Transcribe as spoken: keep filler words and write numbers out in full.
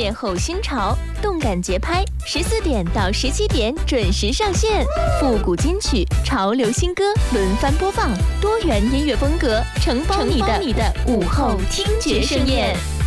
夜后新潮，动感节拍，十四点到十七点准时上线。复古金曲、潮流新歌轮番播放，多元音乐风格承包你的午后听觉盛宴。